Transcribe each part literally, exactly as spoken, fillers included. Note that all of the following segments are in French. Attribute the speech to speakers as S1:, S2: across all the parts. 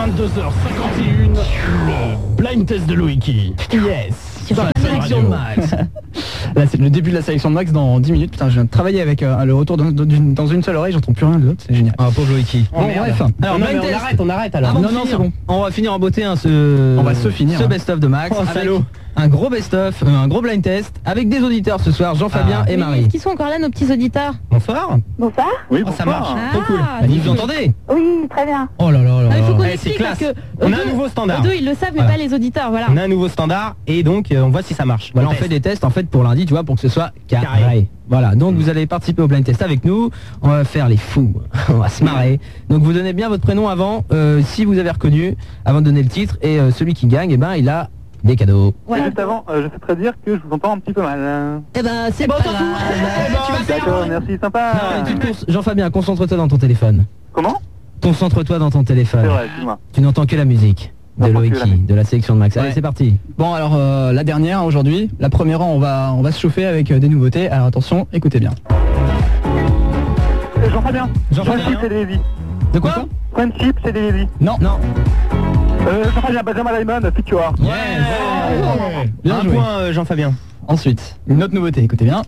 S1: vingt-deux heures cinquante et une, le blind test de Loïki. Yes.
S2: Tu vois,
S1: la sélection de Max. Là, c'est le début de la sélection de Max dans dix minutes. Putain, je viens de travailler avec euh, le retour dans, dans, une, dans une seule oreille, j'entends plus rien de l'autre, c'est génial.
S3: Ah, pauvre Loïki.
S1: Bon, bref.
S3: Alors,
S4: non,
S3: blind
S4: mais on
S3: test.
S4: arrête, on arrête alors.
S3: Avant
S1: non,
S3: de
S1: non,
S3: finir,
S1: c'est bon.
S3: On va finir en beauté hein, ce,
S1: On va se finir,
S3: ce
S1: hein.
S3: best-of de Max.
S4: Oh,
S3: avec
S4: salaud.
S3: un gros best-of, euh, un gros blind test avec des auditeurs ce soir, Jean-Fabien
S4: Ah.
S3: et
S2: Oui,
S3: Marie.
S2: est-ce qu'ils sont encore là, nos petits auditeurs?
S3: Bonsoir.
S5: Bonsoir.
S4: Oui,
S3: Oh, ça marche.
S2: Ah,
S3: Trop cool.
S2: c'est
S3: Vous nous
S2: cool.
S3: entendez?
S5: Oui, très bien.
S3: Oh là là là.
S2: Ah, il faut qu'on
S4: Eh, c'est
S2: explique parce
S4: classe.
S2: que
S4: On
S2: eux
S4: a un
S2: deux-
S4: nouveau standard.
S2: eux deux, ils le savent, mais
S3: Voilà.
S2: pas les auditeurs, voilà.
S4: On a un nouveau standard et donc euh, on voit si ça marche.
S3: Voilà, on
S4: teste.
S3: fait des tests en fait pour lundi, tu vois, pour que ce soit carré.
S4: Carré.
S3: Voilà, donc vous allez participer au blind test avec nous. On va faire les fous, on va se marrer. Donc vous donnez bien votre prénom avant, euh, si vous avez reconnu, avant de donner le titre. Et euh, celui qui gagne, eh ben, il a des cadeaux.
S2: Voilà.
S6: Juste avant, euh, je souhaiterais dire que je vous entends un petit peu mal.
S2: Eh ben, c'est
S3: bon,
S2: pas
S3: on s'en
S2: grave.
S3: fout. Eh ben, tu vas faire.
S6: D'accord, merci, sympa.
S3: Non, mais tu te con- Jean-Fabien, concentre-toi dans ton téléphone.
S6: Comment?
S3: Concentre-toi dans ton téléphone.
S6: C'est vrai, excuse-moi.
S3: Tu n'entends que la musique de
S6: N'entends que la
S3: Loïki,
S6: musique.
S3: de la sélection de Max. Allez,
S1: Ouais.
S3: c'est parti.
S1: Bon, alors euh, la dernière aujourd'hui, la première, on va, on va se chauffer avec euh, des nouveautés. Alors attention, écoutez bien.
S6: Euh, Jean-Fabien.
S3: Jean-Fabien.
S6: Friendship, c'est des Lévis.
S3: De quoi?
S6: Friendship, c'est des Lévis.
S1: Non,
S3: Non.
S6: Euh, Jean-Fabien, Benjamin Diamond, Futura.
S3: Ouais.
S1: bien
S4: un
S1: joué.
S4: point euh, Jean-Fabien.
S1: Ensuite, une autre nouveauté, écoutez bien.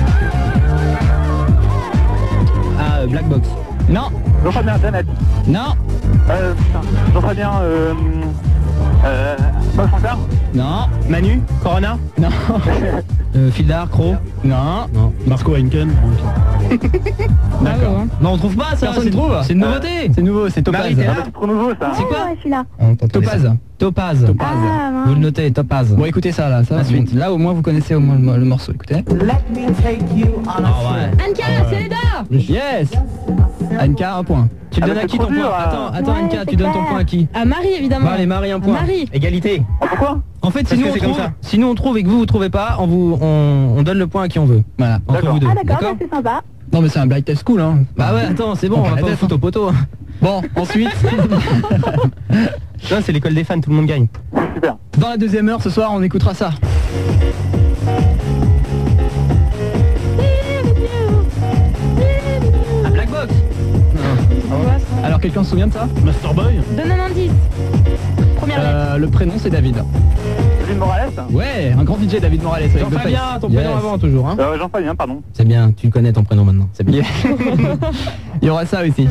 S4: Ah, euh, Black Box.
S1: Non,
S6: Jean-Fabien, Janet.
S1: non,
S6: Euh, putain. Jean-Fabien, euh... Euh... Paul Francard.
S1: non,
S4: Manu, Corona.
S1: non,
S3: Euh, Fildar, Cro.
S1: non.
S3: Non.
S1: Marco Henken. D'accord.
S3: Non, on trouve pas ça.
S1: Personne
S3: c'est-
S1: trouve.
S3: C'est une nouveauté.
S1: C'est nouveau, c'est Topaz.
S4: Marie, t'es là
S6: Ah, mais c'est trop nouveau, ça.
S3: C'est quoi?
S5: Ah, ouais, je suis là.
S1: Topaz.
S3: Topaz.
S1: Topaz.
S5: Ah,
S3: Vous le
S5: mince.
S3: notez, Topaz.
S1: Bon, écoutez ça là, ça.
S3: La suite.
S1: Là, au moins, vous connaissez au moins le, le morceau. Écoutez.
S3: Ah ouais.
S2: Anka, c'est les deux.
S1: Yes. Anka, un point.
S3: Tu le
S6: Ah,
S3: donnes
S6: mais
S3: à
S6: c'est
S3: qui
S6: trop
S3: ton
S6: dur,
S3: point?
S6: hein.
S3: Attends, attends
S5: Ouais,
S3: Anka,
S5: c'est
S3: tu donnes ton
S5: clair.
S3: point à qui?
S2: À Marie, évidemment.
S3: Bon, allez, Marie, un
S2: À
S3: point.
S2: Marie.
S4: Égalité.
S6: Ah, pourquoi?
S3: En fait,
S4: Parce
S3: si nous,
S4: que
S3: on
S4: c'est comme
S3: trouve,
S4: ça.
S3: si nous on trouve et que vous vous trouvez pas, on vous on, on donne le point à qui on veut.
S1: Voilà.
S3: Entre
S6: D'accord.
S3: vous deux.
S5: Ah, d'accord, bah, c'est sympa.
S1: Non, mais c'est un blind test cool, hein.
S3: Bah ouais, attends, c'est bon,
S1: On
S3: on va
S1: fait la
S3: pas vous
S1: tête,
S3: foutre au poteau. hein.
S1: Bon, ensuite,
S4: Non, c'est l'école des fans, tout le monde gagne.
S6: Super.
S1: dans la deuxième heure ce soir, on écoutera ça.
S3: Ah, Black Box.
S1: Alors, quelqu'un se souvient de ça?
S4: Master Boy.
S2: Donne un indice. Première lettre.
S1: Euh, le prénom, c'est David.
S6: David Morales.
S1: Ouais, un grand D J, David Morales. Avec The
S3: Jean-Fabien,
S1: Face.
S3: ton
S1: Yes.
S3: prénom avant toujours, hein.
S6: Euh, Jean-Fabien, pardon.
S3: C'est bien, tu connais ton prénom maintenant. C'est bien.
S1: Yeah. Il y aura ça aussi.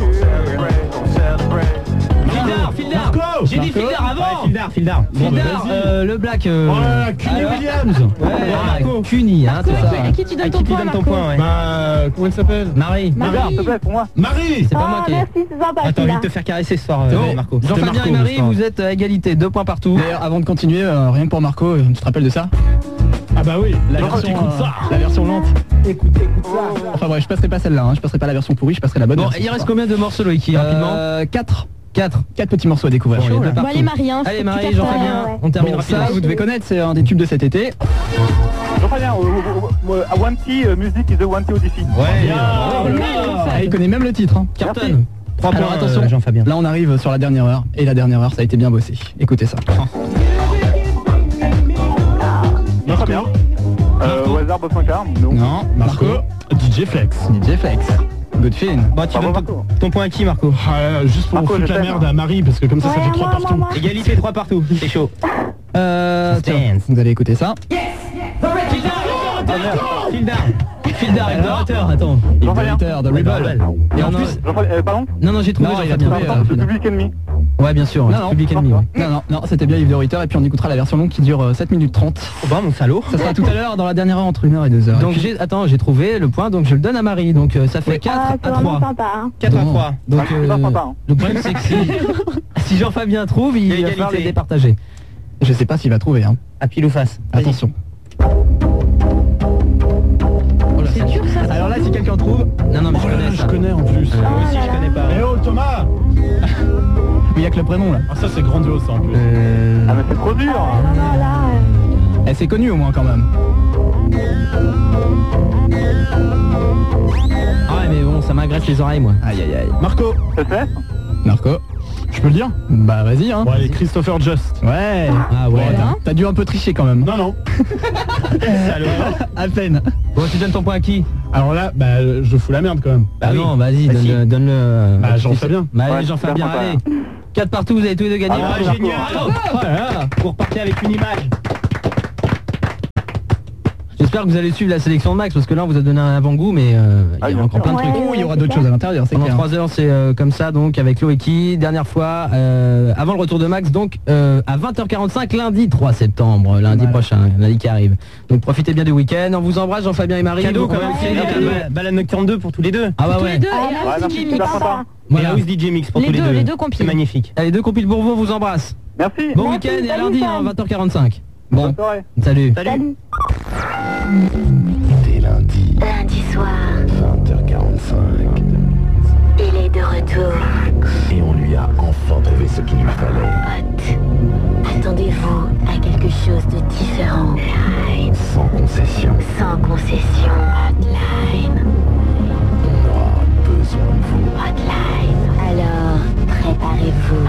S3: Fildar, Fildar. J'ai dit
S1: Marco.
S3: Fildar avant.
S4: Ouais, Fildar, Fildar.
S3: Fildar, euh, le Black. Euh...
S1: Ouais, Cuny
S3: alors-
S1: Williams.
S3: Ouais,
S4: Marco.
S3: Cuny, hein, c'est
S2: À qui-
S3: ça.
S2: à qui tu donnes
S4: À
S2: ton
S4: qui tu
S2: point,
S4: donnes ton
S2: Marco?
S4: point, ouais.
S1: Bah, comment elle s'appelle?
S3: Marie.
S2: Marie.
S6: Regarde, s'il te plaît, pour moi.
S1: Marie.
S3: C'est pas
S5: Ah,
S3: moi qui ai.
S5: merci, c'est sympa.
S4: Ah, t'as envie
S5: celui-là.
S4: de te faire caresser ce soir,
S3: C'est
S4: euh,
S3: bon.
S4: Marco.
S3: Jean-Fabien
S4: Marco,
S3: et Marie,
S4: ce soir.
S3: vous êtes à égalité, deux points partout.
S1: D'ailleurs, avant de continuer, euh, rien que pour Marco, euh, tu te rappelles de ça?
S4: Ah bah oui.
S1: La
S6: Non,
S1: version,
S6: t'écoutes
S1: euh,
S6: ça.
S1: la version lente.
S4: Écoute, écoute ça.
S1: Enfin bref, je passerai pas celle-là, hein. Je passerai pas la version pourrie, je passerai la bonne
S3: Bon,
S1: version.
S3: il reste combien de morceaux, Loïki, rapidement?
S1: Euh, quatre.
S3: quatre.
S1: Quatre petits morceaux à découvrir.
S3: Bon, il y a deux
S2: Bon,
S3: partout.
S2: allez, Marie, hein. faut
S3: Allez,
S2: que tu
S3: Marie,
S2: fasses ça.
S3: Jean-Fabien,
S5: ouais.
S3: on termine
S1: Bon,
S3: rapidement.
S1: ça, vous devez connaître, c'est un des tubes de cet été.
S6: Jean-Fabien, euh, euh, euh, One T, euh, Music is the One T Odyssey.
S3: Ouais,
S2: bien.
S3: bravo.
S2: Ouais,
S1: Ah, il connaît même le titre. Hein.
S3: Carton.
S4: Trois
S1: Alors
S4: points,
S1: attention,
S4: euh, Jean-Fabien.
S1: là on arrive sur la dernière heure, et la dernière heure ça a été bien bossé. Écoutez ça.
S6: Jean-Fabien. Euh, au hasard, Bob Sinclair. Non.
S1: Non, Marco.
S7: D J Flex.
S1: D J Flex. Good feeling.
S4: Bon, tu
S6: Bravo,
S4: donnes
S6: Marco.
S4: ton, ton point à qui, Marco?
S7: Ah, juste pour
S6: Marco,
S7: foutre
S6: je
S7: la
S6: t'aime.
S7: merde à Marie, parce que comme ça, ça
S5: Ouais,
S7: fait trois
S5: moi,
S7: partout.
S5: moi, moi.
S4: Égalité, trois partout. C'est chaud.
S1: Euh, tiens,
S4: Dance.
S1: vous allez écouter ça.
S4: Fildar.
S3: Fildar, avec Dorateur, attends.
S6: Jean-Fabien.
S1: Leader, The Rebel. Et en
S3: Non,
S1: plus...
S6: Jean-Fabien, euh, pardon.
S3: Non, non, j'ai trouvé,
S1: Non,
S3: j'ai
S1: il a
S3: trouvé.
S1: trouvé,
S3: euh,
S1: euh,
S6: Le Public Enemy.
S3: Ouais, bien sûr,
S1: Non, non,
S3: Public Enemy, ouais.
S1: Non, non, non, c'était bien Yves de Ritter, et puis on écoutera la version longue qui dure euh, sept minutes trente.
S4: Oh bah, mon salaud.
S1: Ça sera tout à l'heure dans la dernière heure entre une heure et deux heures.
S3: Donc j'ai, attends, j'ai trouvé le point, donc je le donne à Marie, donc euh, ça fait
S5: Ah,
S3: quatre
S5: c'est
S3: à
S5: vraiment
S3: trois.
S5: sympa. Hein.
S4: quatre à
S1: Bon.
S4: trois.
S3: Donc
S6: Ah, c'est pas
S3: euh,
S6: sympa, hein.
S3: le problème c'est que si, si Jean-Fabien trouve, il
S4: Il y a
S3: va falloir les
S4: égalité.
S3: départager.
S1: Je sais pas s'il va trouver, hein.
S4: À pile ou face. Vas-y.
S1: Attention.
S3: Oh là,
S2: C'est dur, ça.
S1: Alors là, si quelqu'un trouve...
S3: Non, non, mais je connais
S7: Je
S3: ça.
S7: connais en plus.
S4: Moi aussi, je connais pas.
S7: Eh oh, Thomas.
S1: Mais il y a que le prénom là.
S7: Ah, ça, c'est grandiose, ça, en plus.
S4: Euh...
S6: Ah, mais c'est trop dur.
S5: Non, non, là. euh,
S1: Elle s'est connue au moins quand même.
S3: Ah ouais, mais bon, ça m'agresse les oreilles, moi.
S1: Aïe aïe aïe.
S7: Marco.
S6: C S F.
S1: Marco.
S7: Je peux le dire?
S1: Bah vas-y hein.
S7: Bon, allez, Christopher Just.
S1: Ouais.
S3: Ah ouais.
S1: Bon, t'as- T'as dû un peu tricher quand même.
S7: Non, non.
S1: À peine.
S3: Bon, tu donnes ton point à qui?
S7: Alors là, bah, je fous la merde quand même.
S3: Bah
S4: oui.
S3: non, vas-y,
S4: Bah si.
S3: donne-le. Donne-le
S7: Bah, Jean-Fabien.
S3: Bah allez,
S6: Ouais,
S3: Jean-Fabien,
S6: super
S3: allez.
S6: sympa.
S3: quatre partout, vous avez tous les deux gagné.
S4: Ah,
S3: Bravo.
S4: génial. Oh là là, vous repartez avec une image.
S3: J'espère que vous allez suivre la sélection de Max parce que là on vous a donné un avant-goût mais euh, il y a
S6: bien
S3: encore plein de
S5: Ouais.
S3: trucs.
S1: Oh, il y aura d'autres choses à l'intérieur, c'est
S3: Pendant
S1: clair.
S3: trois heures c'est euh, comme ça donc avec Loïki, dernière fois euh, avant le retour de Max donc euh, à vingt heures quarante-cinq lundi trois septembre, lundi
S1: Voilà.
S3: prochain, lundi qui arrive. Donc profitez bien du week-end, on vous embrasse Jean-Fabien et Marie.
S4: Cadeau
S3: Donc,
S4: quand
S3: on va
S4: même.
S3: essayer
S4: c'est
S3: des
S4: cadeau.
S3: cadeaux.
S4: Balade Nocturne deux pour tous les deux.
S3: Ah bah
S2: Tous
S3: ouais.
S2: les deux,
S5: Ah,
S2: et
S5: merci,
S2: là,
S6: merci,
S2: D J
S6: super
S2: Mix.
S6: sympa.
S4: Et
S3: Voilà.
S4: House D J Mix pour
S2: Les
S4: tous les
S2: deux,
S4: deux.
S2: les deux compiles.
S4: C'est magnifique.
S3: Allez, deux compiles pour vous, on vous embrasse.
S6: Merci.
S3: Bon
S5: Merci,
S3: week-end et à
S5: salut,
S3: lundi
S5: Sam.
S3: hein, vingt heures quarante-cinq. Bon,
S6: Bonne soirée.
S3: salut.
S4: Salut.
S5: Salut.
S8: Dès lundi,
S9: Lundi soir,
S8: vingt heures quarante-cinq,
S9: il est de retour.
S8: et on lui a enfin trouvé ce qu'il lui fallait.
S9: Hot. Attendez-vous à quelque chose de différent. Hotline.
S8: Sans concession,
S9: Sans concession. Hotline.
S8: on aura besoin de vous.
S9: Hotline. Alors, préparez-vous.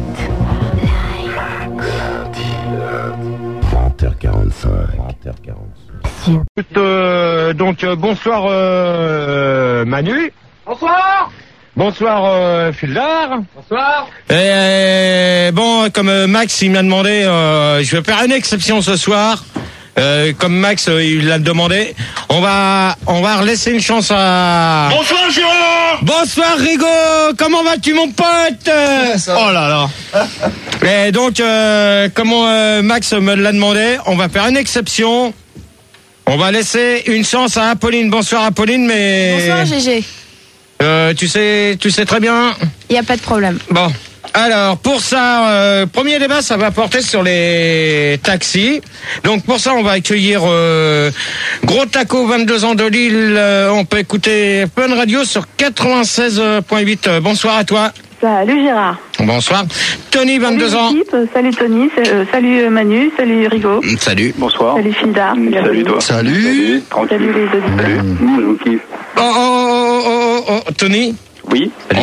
S9: Hotline.
S8: Lundi, vingt heures quarante-cinq, vingt heures quarante-cinq.
S10: Euh, donc euh, bonsoir euh, Manu. Bonsoir. Bonsoir euh, Fildar. Bonsoir. Et euh, bon, comme euh, Max il m'a demandé, euh, je vais faire une exception ce soir. Euh, comme Max euh, il l'a demandé, on va on va laisser une chance à. Bonsoir Gérard. Bonsoir Rigo. Comment vas-tu mon pote? Oh là là. Et donc euh, comme euh, Max me l'a demandé, on va faire une exception. On va laisser une chance à Apolline. Bonsoir Apolline, mais
S2: Bonsoir G G,
S10: euh, tu sais, tu sais très bien.
S2: il n'y a pas de problème.
S10: Bon, alors pour ça, euh, premier débat, ça va porter sur les taxis. Donc pour ça, on va accueillir euh, Gros Taco, vingt-deux ans de Lille. Euh, on peut écouter Fun Radio sur quatre-vingt-seize virgule huit. Euh, bonsoir à toi.
S5: Salut Gérard.
S10: Bonsoir. Tony, vingt-deux
S5: Salut
S10: ans.
S5: l'équipe, salut Tony, c'est- euh, salut Manu, salut Rigo,
S10: Salut.
S6: Bonsoir.
S5: salut Fildar,
S6: Salut toi.
S10: Salut.
S6: Tranquille.
S5: salut les auditeurs.
S6: Salut. Je vous kiffe.
S10: Oh, oh, oh, oh, oh, oh, Tony.
S6: Oui.
S10: On-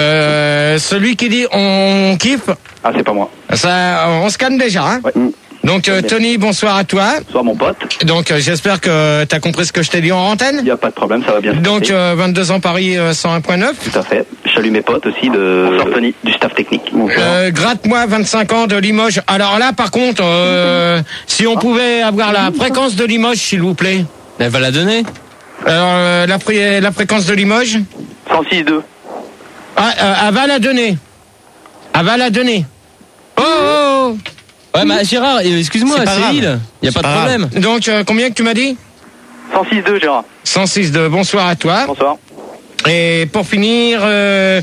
S10: euh, celui qui dit on kiffe,
S6: Ah, c'est pas moi.
S10: ça, on se calme déjà. Hein.
S6: Ouais.
S10: Donc euh, Tony, bonsoir à toi.
S6: Bonsoir mon pote.
S10: Donc euh, j'espère que tu as compris ce que je t'ai dit en antenne.
S6: Il n'y a pas de problème, ça va bien se
S10: Donc
S6: passer.
S10: euh, vingt-deux ans Paris euh, cent un virgule neuf.
S6: Tout à fait. Je salue mes potes aussi de Bonsoir, Tony. Du staff technique.
S10: Euh, Gratte-moi vingt-cinq ans de Limoges. Alors là par contre, euh, si on pouvait avoir la fréquence de Limoges s'il vous plaît. Elle va la donner. Alors euh, la, fré- la fréquence de Limoges.
S6: cent six deux.
S10: Ah, euh, elle va la donner. Elle va la donner. Oh, oh, oh.
S11: Ouais, mais Gérard, euh, excuse-moi,
S10: C'est pas
S11: c'est
S10: grave.
S11: Lille. Y a pas de
S10: Ah.
S11: problème.
S10: Donc euh, combien que tu m'as dit?
S6: cent six deux, Gérard.
S10: cent six de bonsoir à toi.
S6: Bonsoir.
S10: Et pour finir, euh,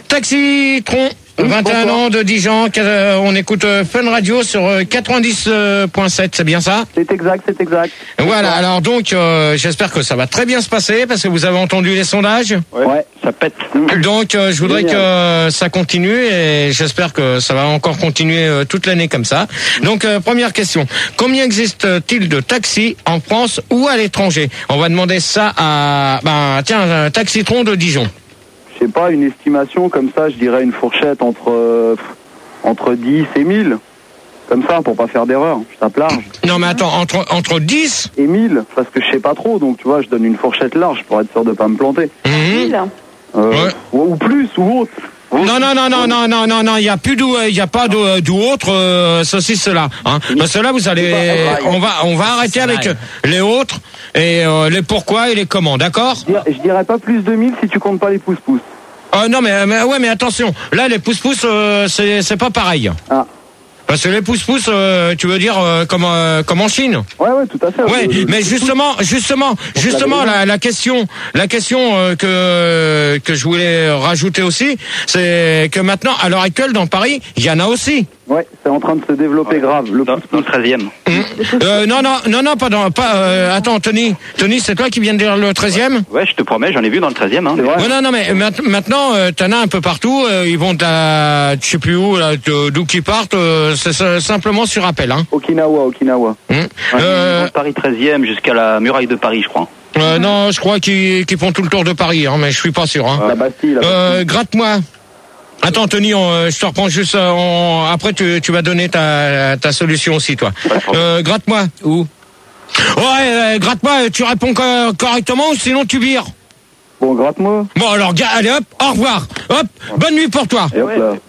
S10: Taxi Tron, vingt et un ans de Dijon, euh, on écoute euh, Fun Radio sur euh, quatre-vingt-dix virgule sept, c'est bien ça?
S6: C'est exact, c'est exact.
S10: Voilà, alors donc euh, j'espère que ça va très bien se passer parce que vous avez entendu les sondages.
S6: Ouais, ça pète.
S10: Donc euh, je voudrais
S6: Génial.
S10: que euh, ça continue et j'espère que ça va encore continuer euh, toute l'année comme ça. Donc euh, première question, combien existe-t-il de taxis en France ou à l'étranger? On va demander ça à ben tiens, un Taxitron de Dijon.
S6: Je sais pas, une estimation comme ça, je dirais une fourchette entre, euh, entre dix et mille. Comme ça, pour pas faire d'erreur. Je tape large.
S10: Non mais attends, entre entre dix
S6: Et mille, parce que je sais pas trop, donc tu vois, je donne une fourchette large pour être sûr de pas me planter.
S5: Mille.
S6: Euh,
S10: Ouais.
S6: ou, ou plus, ou autre.
S10: Non, non, non, non, non, non, non, non, il n'y a plus d'où, il y a pas d'où d'où autre, euh, ceci, cela, hein. Parce que là, vous allez, on va, on va arrêter avec les autres, et euh, les pourquoi et les comment, d'accord?
S6: Je dirais, je dirais pas plus de mille si tu comptes pas les pouces-pouces.
S10: Euh, non, mais, mais, ouais, mais attention, là, les pouces-pouces, euh, c'est, c'est pas pareil.
S6: Ah.
S10: Parce que les pouces-pouces, euh, tu veux dire, euh, comme, euh, comme en Chine?
S6: Ouais, ouais, tout à fait.
S10: Ouais,
S6: Le- le-
S10: mais
S6: le-
S10: justement, justement, justement, la, la question, la question euh, que que je voulais rajouter aussi, c'est que maintenant, à l'heure actuelle, dans Paris, il y en a aussi.
S6: Ouais, c'est en train de se développer grave. Le
S12: Dans, dans le treizième.
S10: Euh, non, non, non, non, pas dans, pas. Euh, attends, Tony, Tony, c'est toi qui viens de dire le treizième?
S12: Ouais, je te promets, j'en ai vu dans le treizième. Hein.
S6: C'est vrai.
S10: Ouais, non, non, mais mat- maintenant, euh, t'en as un peu partout. Euh, ils vont à, je sais plus où, là, de- d'où qu'ils partent. Euh, c'est c'est simplement sur appel, hein.
S6: Okinawa, Okinawa.
S10: Hum.
S12: Ouais,
S10: Euh,
S12: dans Paris treizième jusqu'à la muraille de Paris, je crois.
S10: euh, non, je crois qu'ils qu'ils font tout le tour de Paris, hein, mais je suis pas sûr. Hein.
S6: La Bastille, la Bastille.
S10: Euh, gratte-moi. Attends, Tony, on, euh, je te reprends juste. euh, on- après, tu, tu vas donner ta, ta solution aussi, toi.
S12: Pas de problème.
S10: Euh, gratte-moi. Où? Ouais, euh, gratte-moi. Tu réponds co- correctement ou sinon tu vires.
S6: Bon, gratte-moi.
S10: Bon, alors, ga- allez, hop, au revoir. Hop, bonne nuit pour toi.
S6: Et hop là.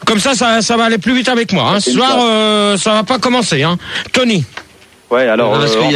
S10: Comme ça, ça, ça va aller plus vite avec moi. Hein. Ce soir, euh, ça va pas commencer. Hein. Tony.
S12: Ouais, alors,
S10: Parce
S12: euh,
S10: qu'il y